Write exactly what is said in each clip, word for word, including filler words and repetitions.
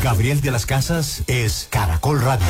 Gabriel de las Casas es Caracol Radio.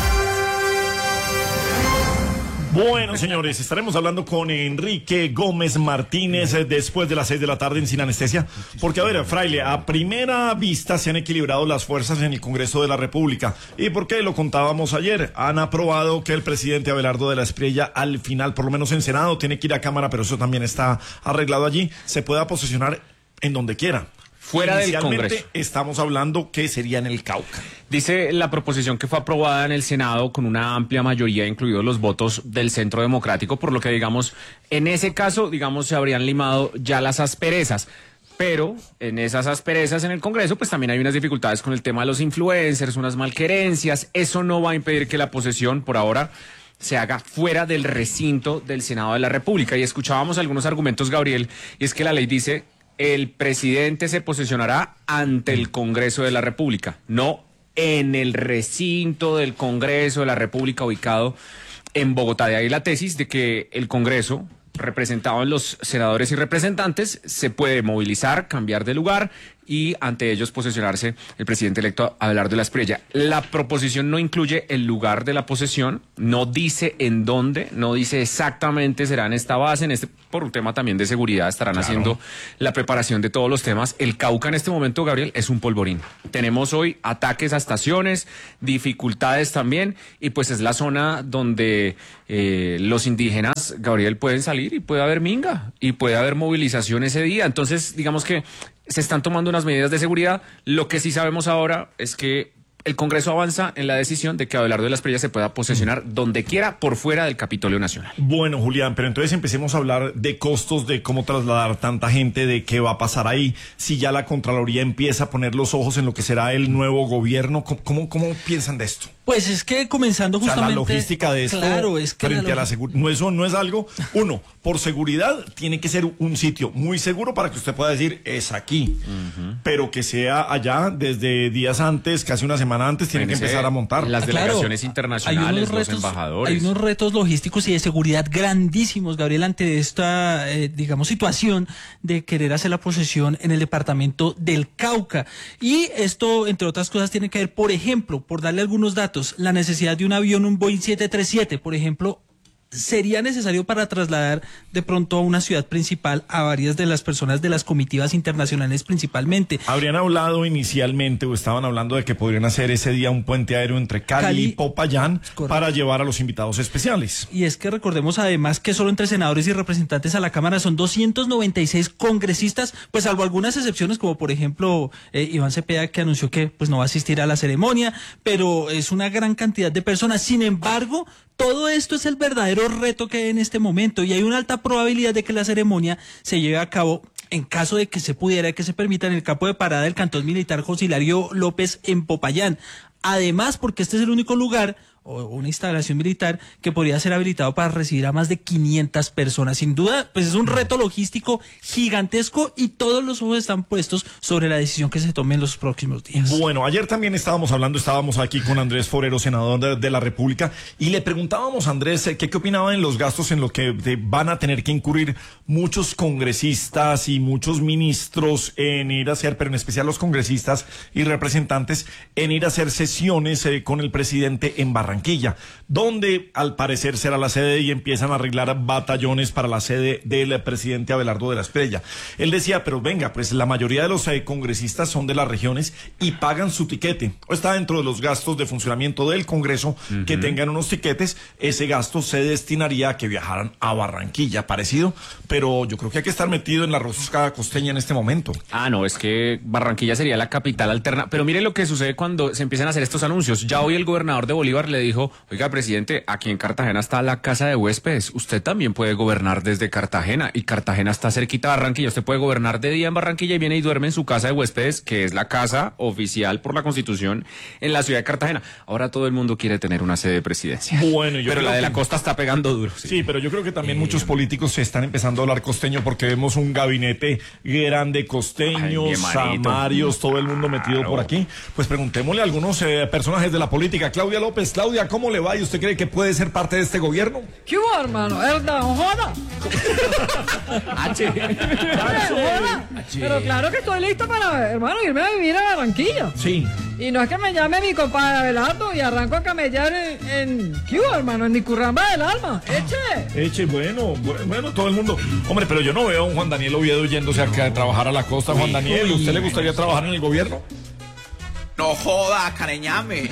Bueno, señores, estaremos hablando con Enrique Gómez Martínez eh, después de las seis de la tarde en Sin Anestesia, porque, a ver, Fraile, a primera vista se han equilibrado las fuerzas en el Congreso de la República. ¿Y por qué? Lo contábamos ayer. Han aprobado que el presidente Abelardo de la Espriella, al final, por lo menos en Senado, tiene que ir a Cámara, pero eso también está arreglado allí, se pueda posesionar en donde quiera. Fuera del Congreso. Estamos hablando que sería en el Cauca. Dice la proposición que fue aprobada en el Senado con una amplia mayoría, incluidos los votos del Centro Democrático, por lo que, digamos, en ese caso, digamos, se habrían limado ya las asperezas. Pero en esas asperezas en el Congreso, pues también hay unas dificultades con el tema de los influencers, unas malquerencias. Eso no va a impedir que la posesión, por ahora, se haga fuera del recinto del Senado de la República. Y escuchábamos algunos argumentos, Gabriel, y es que la ley dice: el presidente se posesionará ante el Congreso de la República, no en el recinto del Congreso de la República ubicado en Bogotá. De ahí la tesis de que el Congreso, representado en los senadores y representantes, se puede movilizar, cambiar de lugar y ante ellos posesionarse el presidente electo Abelardo de la Espriella. La proposición no incluye el lugar de la posesión, no dice en dónde, no dice exactamente será en esta base, en este, por un tema también de seguridad estarán claro. haciendo la preparación de todos los temas. El Cauca en este momento, Gabriel, es un polvorín. Tenemos hoy ataques a estaciones, dificultades también, y pues es la zona donde eh, los indígenas, Gabriel, pueden salir y puede haber minga, y puede haber movilización ese día. Entonces, digamos que se están tomando unas medidas de seguridad. Lo que sí sabemos ahora es que el Congreso avanza en la decisión de que Abelardo de la Espriella se pueda posesionar mm. donde quiera por fuera del Capitolio Nacional. Bueno, Julián, pero entonces empecemos a hablar de costos, de cómo trasladar tanta gente, de qué va a pasar ahí, si ya la Contraloría empieza a poner los ojos en lo que será el nuevo gobierno. ¿Cómo, cómo, cómo piensan de esto? Pues es que comenzando justamente... O sea, la logística de esto claro, es que frente la a la seguridad. No, eso no es algo... Uno, por seguridad, tiene que ser un sitio muy seguro para que usted pueda decir, es aquí. Uh-huh. Pero que sea allá desde días antes, casi una semana antes, tiene que empezar a montar. Las delegaciones claro, internacionales, retos, los embajadores. Hay unos retos logísticos y de seguridad grandísimos, Gabriel, ante esta, eh, digamos, situación de querer hacer la posesión en el departamento del Cauca. Y esto, entre otras cosas, tiene que ver, por ejemplo, por darle algunos datos, la necesidad de un avión, un Boeing siete treinta y siete, por ejemplo, sería necesario para trasladar de pronto a una ciudad principal a varias de las personas de las comitivas internacionales principalmente. Habrían hablado inicialmente o estaban hablando de que podrían hacer ese día un puente aéreo entre Cali, Cali y Popayán correcto. Para llevar a los invitados especiales. Y es que recordemos además que solo entre senadores y representantes a la Cámara son doscientos noventa y seis congresistas, pues salvo algunas excepciones como por ejemplo eh, Iván Cepeda, que anunció que pues no va a asistir a la ceremonia, pero es una gran cantidad de personas. Sin embargo, todo esto es el verdadero reto que hay en este momento y hay una alta probabilidad de que la ceremonia se lleve a cabo, en caso de que se pudiera, que se permita, en el campo de parada del Cantón Militar José Hilario López en Popayán. Además, porque este es el único lugar o una instalación militar que podría ser habilitado para recibir a más de quinientas personas. Sin duda, pues es un reto logístico gigantesco y todos los ojos están puestos sobre la decisión que se tome en los próximos días. Bueno, ayer también estábamos hablando, estábamos aquí con Andrés Forero, senador de, de la República, y le preguntábamos a Andrés ¿qué, qué opinaba en los gastos en lo que de, van a tener que incurrir muchos congresistas y muchos ministros en ir a hacer, pero en especial los congresistas y representantes, en ir a hacer sesiones eh, con el presidente en Barranquilla? Donde al parecer será la sede y empiezan a arreglar batallones para la sede del presidente Abelardo de la Espriella. Él decía, pero venga, pues la mayoría de los eh, congresistas son de las regiones y pagan su tiquete. O está dentro de los gastos de funcionamiento del Congreso uh-huh. que tengan unos tiquetes. Ese gasto se destinaría a que viajaran a Barranquilla, parecido, pero yo creo que hay que estar metido en la rosca costeña en este momento. Ah, no, es que Barranquilla sería la capital alterna. Pero mire lo que sucede cuando se empiezan a hacer estos anuncios. Ya hoy el gobernador de Bolívar le dijo, oiga, presidente, aquí en Cartagena está la casa de huéspedes, usted también puede gobernar desde Cartagena, y Cartagena está cerquita de Barranquilla, usted puede gobernar de día en Barranquilla y viene y duerme en su casa de huéspedes, que es la casa oficial por la Constitución en la ciudad de Cartagena. Ahora todo el mundo quiere tener una sede presidencial. Bueno, yo pero la de la que... costa está pegando duro. Sí, sí, pero yo creo que también eh... muchos políticos se están empezando a hablar costeño porque vemos un gabinete grande costeños, samarios, todo el mundo metido claro. por aquí. Pues preguntémosle a algunos eh, personajes de la política. Claudia López, Claudia, ¿cómo le va? ¿Y usted cree que puede ser parte de este gobierno? ¿Qué hubo, hermano? ¿Verdad? ¿Joda? H. Pero claro que estoy listo para, hermano, irme a vivir a Barranquilla. Sí. Y no es que me llame mi compadre Abelardo y arranco a camellar en, en Cuba, hermano, en Nicurramba del Alma. Eche. Eche, bueno, bu- bueno, todo el mundo. Hombre, pero yo no veo a un Juan Daniel Oviedo yéndose a, a trabajar a la costa. Juan Daniel, ¿usted le gustaría trabajar en el gobierno? No joda, careñame.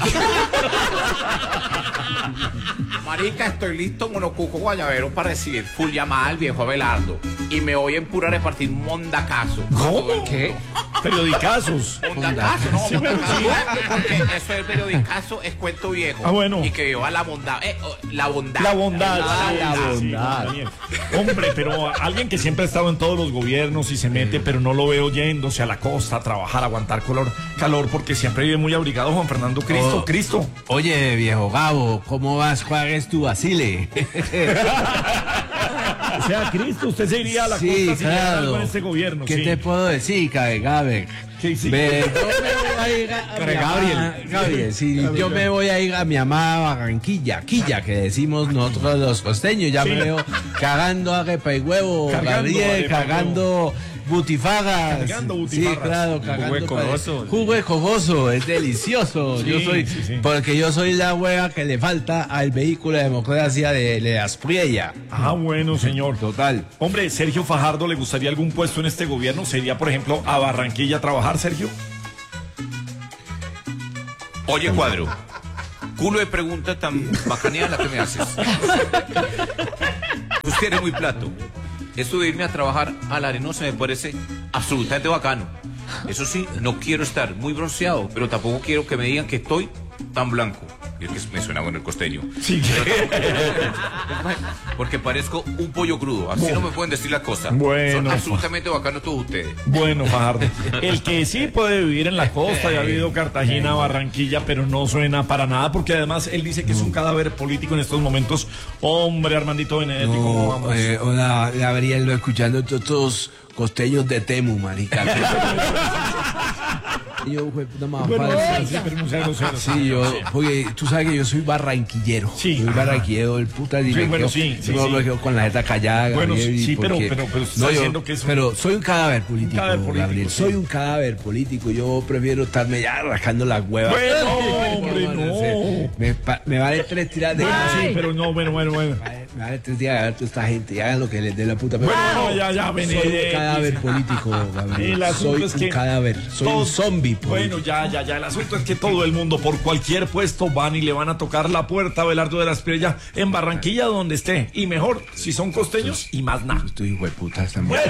Marica, estoy listo, monocuco guayabero, para recibir full llamada al viejo Abelardo. Y me voy en pura a repartir mondacazo. ¿Cómo? ¿Qué? Periodicazos. Mondacazo, no, Sí, mondacazo. pero Porque eso del periodicazo es cuento viejo. Ah, bueno. Y que viva la bondad. Eh, oh, la bondad. La bondad. Ah, sí, la sí, sí, bondad. Juan Daniel. Hombre, pero alguien que siempre ha estado en todos los gobiernos y se mete, pero no lo veo yéndose a la costa a trabajar, a aguantar calor, calor porque siempre vive muy abrigado. Juan Fernando Cristo. Oh. Cristo. Oye, viejo Gabo, ¿cómo vas? ¿Cuál es tu vacile? O sea, Cristo, usted se iría a la Sí, costa si llegara claro. algo en este gobierno. ¿Qué sí. te puedo decir, Gabe? Gabe? Sí, sí. Ve, yo me voy a ir a, a mi Gabriel. amada- Gabriel, sí, yo me voy a ir a mi amada Barranquilla, Quilla, que decimos nosotros los costeños. Ya Sí. me veo cagando arepa y huevo, Cargando Gabriel, arepa y cagando butifarras. Cargando butifarras. Sí, claro, cagando. de cogoso. Jugo de cogoso, es delicioso. Sí, yo soy, sí, sí. porque yo soy la hueva que le falta al vehículo de democracia de, de Aspriella. Ah, bueno, señor. Total. Hombre, Sergio Fajardo, ¿le gustaría algún puesto en este gobierno? ¿Sería, por ejemplo, a Barranquilla a trabajar, Sergio? Oye, Cuadro, culo de pregunta tan bacanía la que me haces. Usted eres muy plato. Esto de irme a trabajar a la Arenosa me parece absolutamente bacano. Eso sí, no quiero estar muy bronceado, pero tampoco quiero que me digan que estoy tan blanco. Y es que me suena bueno el costeño. Sí. Porque parezco un pollo crudo. Así no me pueden decir la cosa. Bueno, Son absolutamente bacanos todos ustedes. Bueno, Fajardo. El que sí puede vivir en la costa y ha vivido Cartagena, Barranquilla, pero no suena para nada, porque además él dice que es un cadáver político en estos momentos. Hombre, Armandito Benedetti, ¿cómo No, vamos? eh, hola, Gabriel, escuchando todos estos costeños de Temu, marica. Yo, fue puta más Bueno, fácil. sí, sí, pero no sea grosero. Sí, yo, porque tú sabes que yo soy barranquillero. Sí. Soy barranquillero, el puta. y Sí, me bueno, quedo- sí, sí, yo sí. me quedo con la jeta callada, Bueno, Gabriel, y sí, pero- porque- pero- pero está no, yo- diciendo que es un- pero soy un cadáver político, cadáver político, Gabriel. sí. Soy un cadáver político. Yo prefiero estarme ya rascando las huevas. Bueno, hombre, No, no. sé. Me, pa- me vale tres tiras de... Bueno, sí, pero no, bueno, bueno, bueno. Me vale tres días de ver toda esta gente y hagan lo que les dé la puta. Pero Bueno, ya, ya, soy un Benedetti. cadáver político, Gabriel. El asunto Soy es un que cadáver. Soy todo- un zombie político. Bueno, ya, ya, ya. El asunto es que todo el mundo, por cualquier puesto, van y le van a tocar la puerta a Abelardo de la Espriella en Barranquilla, donde esté. Y mejor, si son costeños y más nada. Estoy hijo de puta esta